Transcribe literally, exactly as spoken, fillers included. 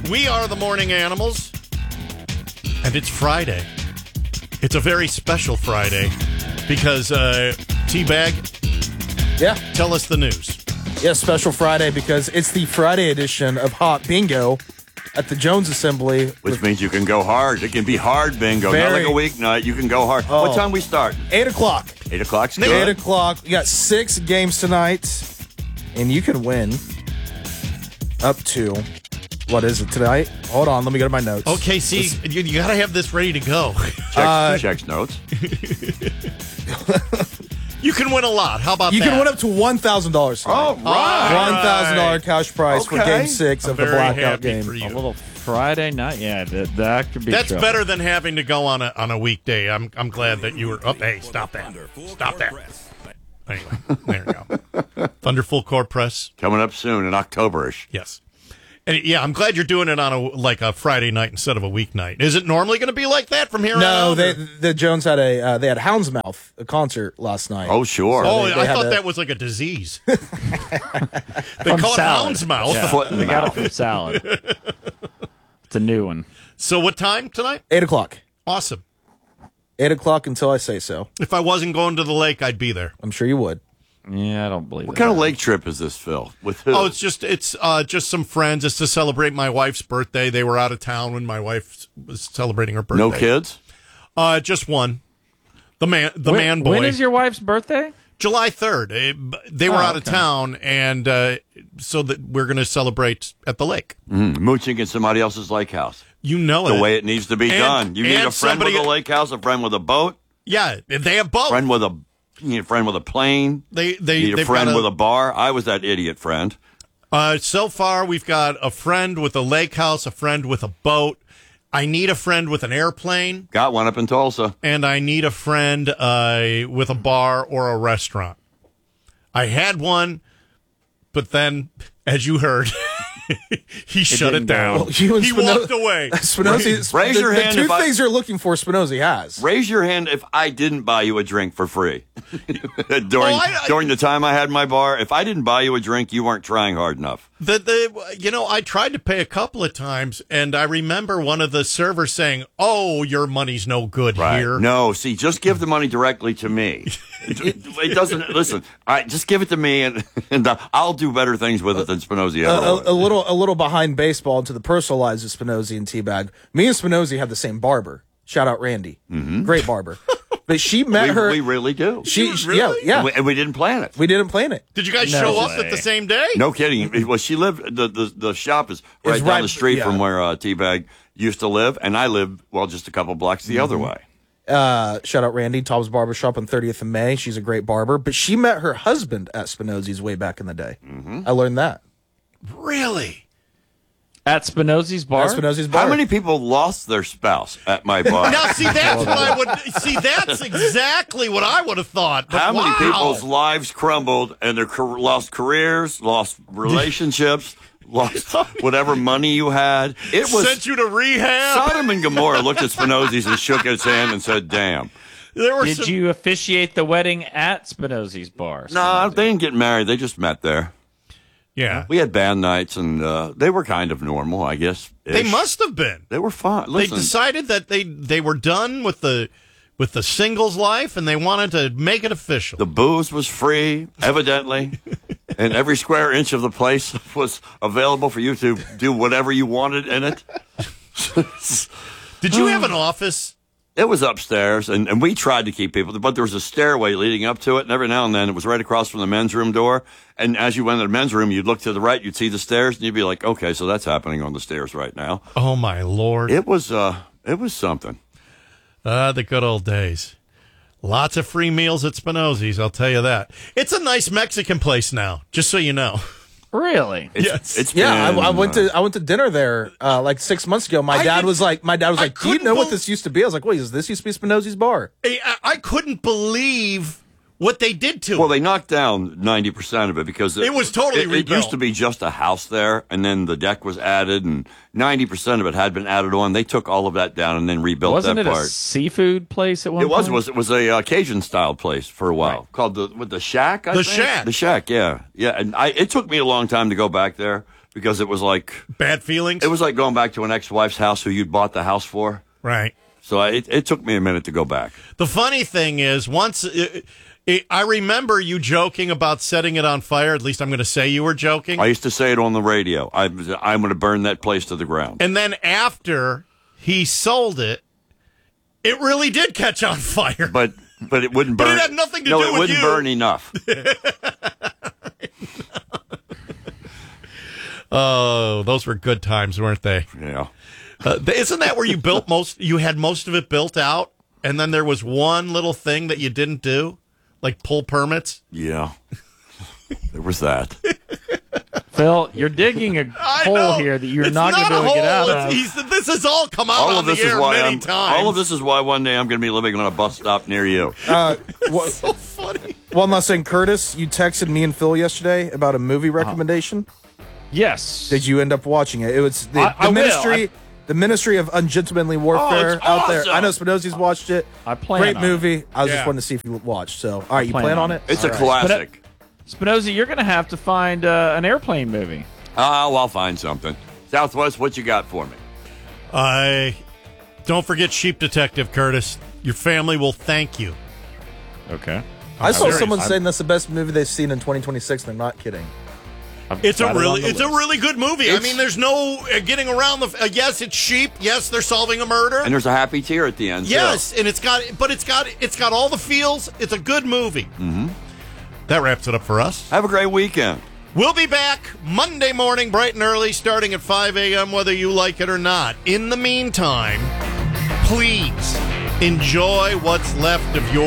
We are the Morning Animals, and it's Friday. It's a very special Friday because, uh, T-Bag, Yeah. tell us the news. Yeah, special Friday because it's the Friday edition of Hot Bingo at the Jones Assembly. Which means you can go hard. It can be hard bingo. Not Very- like a weeknight. You can go hard. Oh. What time we start? eight o'clock. eight o'clock's Nick, good. eight o'clock. We got six games tonight, and you can win up to, what is it tonight? Hold on, let me go to my notes. Okay, see, you, you got to have this ready to go. Checks, Uh, checks notes. You can win a lot. How about You that? can win up to one thousand dollars. All One right. thousand dollars cash prize for Okay. game six I'm of the very blackout happy game. for you. A little Friday night, yeah, that, that could be That's trouble. better than having to go on a on a weekday. I'm I'm glad that you were up. Hey, stop that! Stop that! Anyway, there you go. Thunder Full Court Press. Coming up soon in October-ish. Yes, and yeah, I'm glad you're doing it on a like a Friday night instead of a weeknight. Is it normally going to be like that from here on No, out? they, or- the Jones had a uh, they had Houndsmouth a concert last night. Oh, sure. Oh, they- they I had thought a- that was like a disease. they From call it salad. hound's mouth. Yeah, Foot in they the got it mouth. from salad. It's a new one. So what time tonight? eight o'clock. Awesome. Eight o'clock until I say so. If I wasn't going to the lake, I'd be there. I'm sure you would. Yeah, I don't believe What it. kind of lake trip is this, Phil? With who? Oh, it's just it's uh, just some friends. It's to celebrate my wife's birthday. They were out of town when my wife was celebrating her birthday. no kids? Uh, just one. The man, the When- man boy. When is your wife's birthday? July third. Eh, b- They were Oh, out of okay. town, and uh, so that we're going to celebrate at the lake. Mm, mooching in somebody else's lake house. You know The it. way it needs to be And- done. You need and a friend with somebody- a lake house, a friend with a boat, Yeah, they have both. friend with a you need a friend with a plane. They they You need a they've friend got with a bar. I was that idiot friend. Uh, so far, we've got a friend with a lake house, a friend with a boat. I need a friend with an airplane, Got one up in Tulsa. and I need a friend uh, with a bar or a restaurant. I had one, but then, as you heard, he shut it didn't go. down. Well, you and he Spino- walked away. Spinozzi, Raise the, your the hand two if I- things you're looking for, Spinozzi has. Raise your hand if I didn't buy you a drink for free during Oh, I- I- during the time I had my bar. If I didn't buy you a drink, you weren't trying hard enough. The, the, you know, I tried to pay a couple of times, and I remember one of the servers saying, "Oh, your money's no good here." No, see, just give the money directly to me. It, it doesn't. Listen, I just give it to me, and, and uh, I'll do better things with it than Spinozzi A, ever. a, would. a little, a little behind baseball into the personal lives of Spinozzi and Teabag. Me and Spinozzi have the same barber. Shout out Randy, great barber. But she met we, her. we really do. she, You she- really? yeah, yeah. and, we, and we didn't plan it. We didn't plan it. Did you guys No show up way. at the same day? No kidding. It- Well, she lived. The, the the shop is right It's down right- the street yeah. from where uh, Teabag used to live, and I live well just a couple blocks the other way. Uh, shout out Randy, Tom's Barbershop on thirtieth of May. She's a great barber. But she met her husband at Spinozzi's way back in the day. I learned that. Really? At Spinozzi's bar? At Spinozzi's bar. How many people lost their spouse at my bar? Now, see, that's what I would see. That's exactly what I would have thought. But How many wow. people's lives crumbled and their car- lost careers, lost relationships, lost whatever money you had? It was sent you to rehab? Sodom and Gomorrah looked at Spinozzi's and shook his hand and said, "Damn." There were Did some, you officiate the wedding at Spinozzi's bar? No, they didn't get married. They just met there. Yeah, We had band nights, and uh, they were kind of normal, I guess. they must have been. They were fun. They Listen, decided that they they were done with the with the singles life, and they wanted to make it official. the booze was free, evidently, and every square inch of the place was available for you to do whatever you wanted in it. Did you have an office? It was upstairs, and, and we tried to keep people, but there was a stairway leading up to it, and every now and then it was right across from the men's room door. And as you went to the men's room, you'd look to the right, you'd see the stairs, and you'd be like, okay, so that's happening on the stairs right now. Oh my lord! It was, uh, it was something. Ah, the good old days. Lots of free meals at Spinozzi's, I'll tell you that. It's a nice Mexican place now, just so you know. Really? It's, Yes. It's Yeah, been, I, I went uh, to I went to dinner there uh, like six months ago. My I dad did- was like, my dad was I like, "Do you couldn't know what bel- this used to be?" I was like, "Wait, is this used to be Spinozzi's bar?" I, I- I couldn't believe what they did to Well, it. they knocked down ninety percent of it because It was totally it, it rebuilt. used to be just a house there, and then the deck was added, and ninety percent of it had been added on. They took all of that down and then rebuilt Wasn't that it part. a seafood place at one It was point? was it was a uh, Cajun style place for a while called the with the Shack. I The think? Shack. The Shack. Yeah, yeah. And I it took me a long time to go back there because it was like Bad feelings? it was like going back to an ex-wife's house who you'd bought the house for. Right. So I, it, it took me a minute to go back. The funny thing is, once it, it, I remember you joking about setting it on fire. At least I'm going to say you were joking. I used to say it on the radio. I, I'm going to burn that place to the ground. And then after he sold it, it really did catch on fire. But but it wouldn't But burn. it had nothing to no, do it with wouldn't you. burn enough. Oh, those were good times, weren't they? Yeah. Uh, isn't that where you built most? You had most of it built out, and then there was one little thing that you didn't do, like pull permits. Yeah. There was that. Phil, you're digging a I hole know. here that you're It's not, going to a be able to get hole. out It's- of. he's- This has all come out All on of this the is air why many I'm. times. All of this is why one day I'm going to be living on a bus stop near you. Uh, wha- so funny. one last thing, Curtis, you texted me and Phil yesterday about a movie Uh-huh. recommendation. Yes. Did you end up watching it? It was the, I- I the will. ministry, I- the Ministry of Ungentlemanly Warfare Oh, it's out there. awesome. I know Spinozzi's watched it. I plan Great on movie. I was Yeah. just wanting to see if you watched. So, all right, you plan plan on on it. it? It's a All right. classic. Spinozzi, you're going to have to find uh, an airplane movie. Oh, I'll find something. Southwest, what you got for me? I don't forget Sheep Detective, Curtis. Your family will thank you. Okay. I saw serious. someone I'm- saying that's the best movie they've seen in twenty twenty-six. They're not kidding. It's a Got it really, on the it's a list. really good movie. I It's- mean, there's no uh, getting around the. Uh, yes, it's sheep. Yes, they're solving a murder. And there's a happy tear at the end. too. Yes, and it's got, but it's got, it's got all the feels. It's a good movie. Mm-hmm. That wraps it up for us. Have a great weekend. We'll be back Monday morning, bright and early, starting at five a.m., whether you like it or not. In the meantime, please enjoy what's left of your